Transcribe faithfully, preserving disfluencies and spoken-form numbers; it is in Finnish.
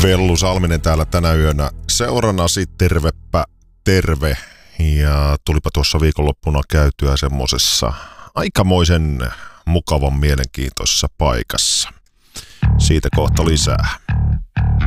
Vellu Salminen täällä tänä yönä seurannasi, tervepä terve. Ja tulipa tuossa viikonloppuna käytyä semmosessa aikamoisen mukavan mielenkiintoisessa paikassa. Siitä kohta lisää.